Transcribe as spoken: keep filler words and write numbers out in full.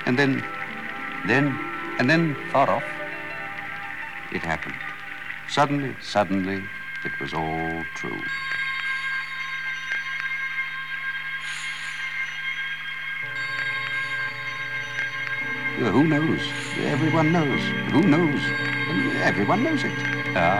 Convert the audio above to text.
And then, then, and then far off, it happened. Suddenly, suddenly, it was all true. Well, who knows? Everyone knows. Who knows? Everyone knows it. Ah.